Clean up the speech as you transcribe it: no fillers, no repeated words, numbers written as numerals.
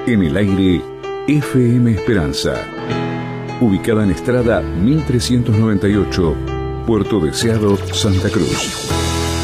En el aire, FM Esperanza. Ubicada en Estrada 1398, Puerto Deseado, Santa Cruz.